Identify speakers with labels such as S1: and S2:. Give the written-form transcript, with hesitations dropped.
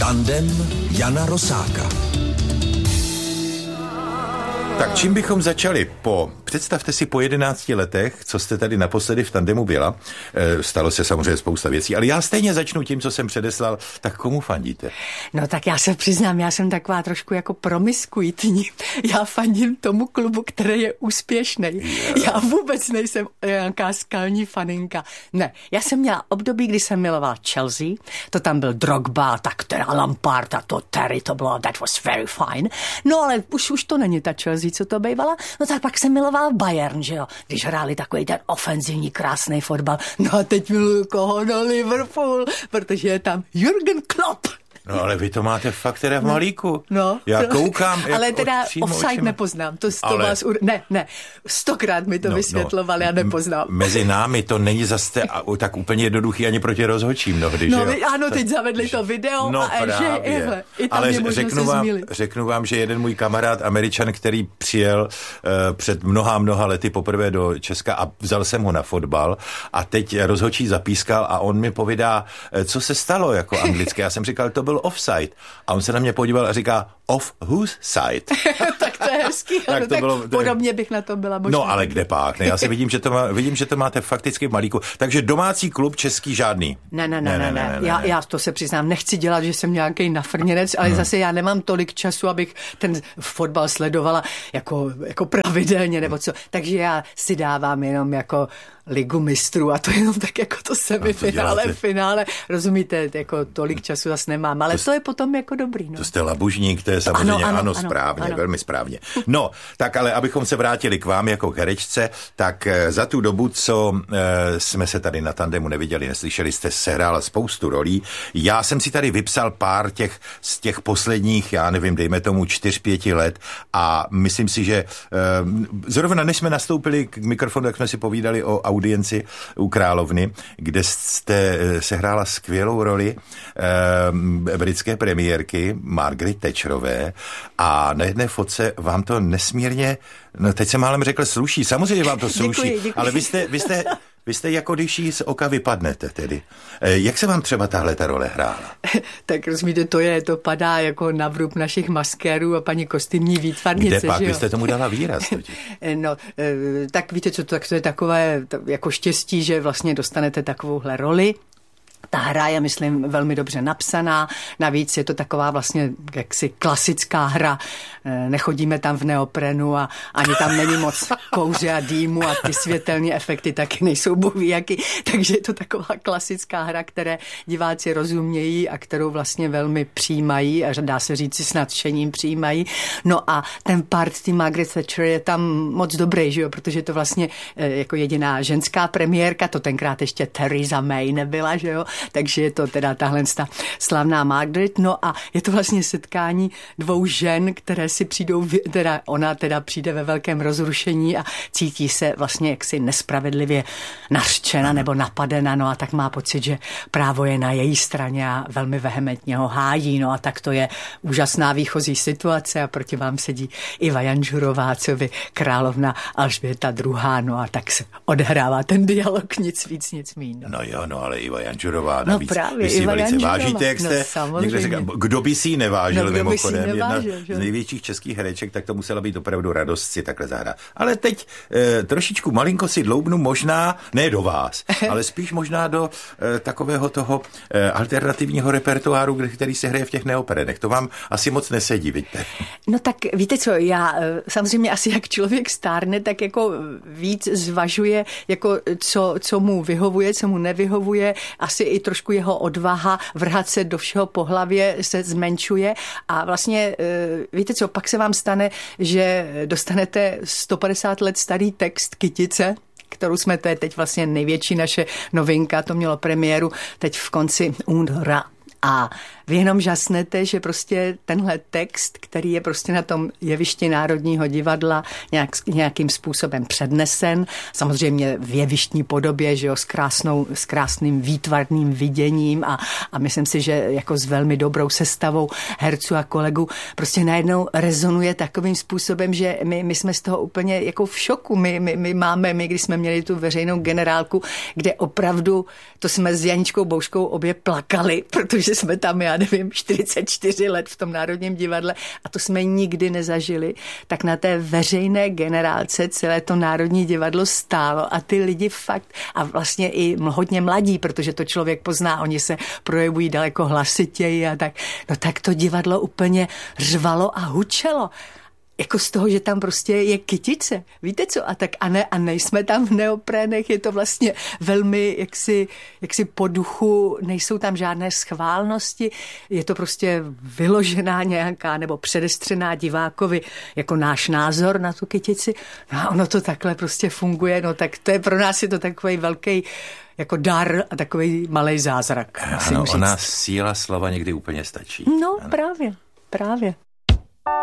S1: Tandem Jana Rosáka.
S2: Tak čím bychom začali? Představte si po 11 letech, co jste tady naposledy v tandemu byla. Stalo se samozřejmě spousta věcí, ale já stejně začnu tím, co jsem předeslal. Tak komu fandíte?
S3: No tak já se přiznám, já jsem taková trošku jako promiskuitní. Já fandím tomu klubu, který je úspěšný. Já vůbec nejsem nějaká skalní faninka. Ne, já jsem měla období, kdy jsem milovala Chelsea, to tam byl Drogba, tak teda Lampard a to Terry, to bylo, that was very fine. No ale už to není ta Chelsea, co to bývala. No tak pak jsem milovala Bayern, že jo, když hráli takový ten ofenzivní krásný fotbal. No a teď miluju koho? No Liverpool, protože je tam Jürgen Klopp.
S2: No ale vy to máte fakt teda v malíku.
S3: No.
S2: Já koukám.
S3: Ale teda offside nepoznám. To ale... vás ne. 100krát mi to vysvětlovali a nepoznám.
S2: Mezi námi to není zase tak úplně jednoduchý ani proti rozhodčím mnohdy,
S3: no,
S2: že jo?
S3: Ano, teď zavedli to video
S2: no,
S3: a že i tam
S2: ale
S3: je možno se zmílit.
S2: Řeknu vám, že jeden můj kamarád Američan, který přijel před mnoha lety poprvé do Česka a vzal jsem ho na fotbal a teď rozhodčí zapískal a on mi povídá, co se stalo jako anglicky. Já jsem říkal, to byl offside. A on se na mě podíval a říká, off whose side?
S3: Tak to je hezký. tak podobně bych na to byla možná.
S2: No ale kde pak? Ne, já si vidím, že to máte fakticky v malíku. Takže domácí klub český žádný.
S3: Ne. Já to se přiznám, nechci dělat, že jsem nějaký nafrněnec, ale zase já nemám tolik času, abych ten fotbal sledovala jako pravidelně nebo co. Takže já si dávám jenom jako Ligu mistrů a to jenom tak jako to semifinále, finále. Rozumíte, jako tolik času zase nemám, ale to je potom jako dobrý. No.
S2: To jste labužník, to je samozřejmě ano, správně, ano. Velmi správně. No, tak ale abychom se vrátili k vám jako k herečce, tak za tu dobu, co jsme se tady na tandemu neviděli, neslyšeli, jste sehrála spoustu rolí. Já jsem si tady vypsal pár z těch posledních, já nevím, dejme tomu 4-5 let a myslím si, že zrovna než jsme nastoupili k mikrofonu, tak jsme si povídali o audienci u Královny, kde jste sehrála skvělou roli britské premiérky Margaret Thatcherové a na jedné fotce vám to nesmírně, no teď jsem málem řekl sluší, samozřejmě vám to sluší, děkuji. Ale vy jste jako když jí z oka vypadnete tedy. Jak se vám třeba tahle ta role hrála?
S3: Tak rozumíte, to padá jako na vrub našich maskérů a paní kostýmní výtvarnice.
S2: Kde pak byste tomu dala výraz?
S3: No, tak víte co, tak to je takové jako štěstí, že vlastně dostanete takovouhle roli. Ta hra je, myslím, velmi dobře napsaná, navíc je to taková vlastně jaksi klasická hra, nechodíme tam v neoprenu a ani tam není moc kouře a dýmu a ty světelné efekty taky nejsou bohví jaký, takže je to taková klasická hra, které diváci rozumějí a kterou vlastně velmi přijímají a dá se říct s nadšením přijímají. No a ten part tý Margaret Thatcher je tam moc dobrý, že jo, protože to vlastně jako jediná ženská premiérka, to tenkrát ještě Theresa May nebyla, že jo, takže je to teda tahle slavná Margaret. No a je to vlastně setkání dvou žen, které si přijdou, ona teda přijde ve velkém rozrušení a cítí se vlastně jaksi nespravedlivě nařčena nebo napadena, no a tak má pocit, že právo je na její straně a velmi vehementně ho hájí, no a tak to je úžasná výchozí situace a proti vám sedí Iva Janžurová, co by královna Alžběta II, no a tak se odhrává ten dialog, nic víc, nic míň.
S2: No jo, no ale Iva Janžurová
S3: No právě,
S2: vy si
S3: Iva
S2: velice
S3: Janžurová.
S2: vážíte, jak jste někde říkal, kdo by si ji nevážil, mimochodem, jedna z největších českých hereček, tak to musela být opravdu radost si takhle zahrát. Ale teď trošičku malinko si dloubnu možná, ne do vás, ale spíš možná do takového toho alternativního repertoáru, který se hraje v těch neoperenech. To vám asi moc nesedí, vidíte?
S3: No tak víte co, já samozřejmě asi jak člověk stárne, tak jako víc zvažuje, jako co mu vyhovuje, co mu nevyhovuje, asi i trošku jeho odvaha vrhat se do všeho po hlavě se zmenšuje a vlastně víte co, pak se vám stane, že dostanete 150 let starý text Kytice, kterou jsme, to je teď vlastně největší naše novinka, to mělo premiéru teď v konci února. A vy jenom žasnete, že prostě tenhle text, který je prostě na tom jevišti Národního divadla nějakým způsobem přednesen, samozřejmě v jevištní podobě, že jo, s krásným výtvarným viděním a myslím si, že jako s velmi dobrou sestavou herců a kolegů prostě najednou rezonuje takovým způsobem, že my jsme z toho úplně jako v šoku. My když jsme měli tu veřejnou generálku, kde opravdu, to jsme s Janičkou Bouškou obě plakali, protože jsme tam, já nevím, 44 let v tom Národním divadle a to jsme nikdy nezažili, tak na té veřejné generálce celé to Národní divadlo stálo a ty lidi fakt, a vlastně i hodně mladí, protože to člověk pozná, oni se projevují daleko hlasitěji a tak, no tak to divadlo úplně řvalo a hučelo. Jako z toho, že tam prostě je kytice. Víte co? A nejsme tam v neoprénech, je to vlastně velmi jaksi po duchu, nejsou tam žádné schválnosti, je to prostě vyložená nějaká nebo předestřená divákovi jako náš názor na tu kytici. No a ono to takhle prostě funguje, no tak to je pro nás je to takový velký jako dar a takový malej zázrak.
S2: Ano, ona síla slova někdy úplně stačí.
S3: No,
S2: ano.
S3: právě.